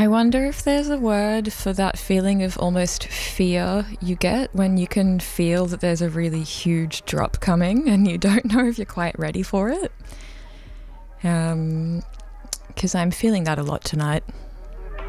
I wonder if there's a word for that feeling of almost fear you get when you can feel that there's a really huge drop coming and you don't know if you're quite ready for it. Because I'm feeling that a lot tonight.